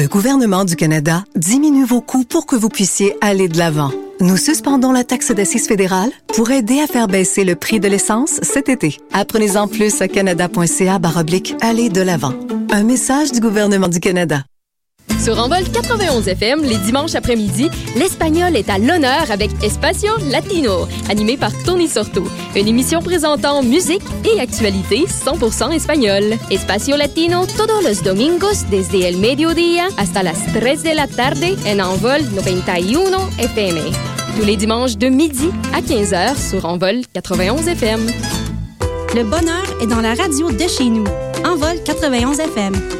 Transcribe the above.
gouvernement du Canada diminue vos coûts pour que vous puissiez aller de l'avant. Nous suspendons la taxe d'assises fédérale pour aider à faire baisser le prix de l'essence cet été. Apprenez-en plus à canada.ca/aller de l'avant. Un message du gouvernement du Canada. Sur Envol 91 FM, les dimanches après-midi, l'espagnol est à l'honneur avec Espacio Latino, animé par Tony Sorto. Une émission présentant musique et actualité 100% espagnole. Espacio Latino todos los domingos desde el mediodía hasta las 3 de la tarde en Envol 91 FM. Tous les dimanches de midi à 15h sur Envol 91 FM. Le bonheur est dans la radio de chez nous. Envol 91 FM.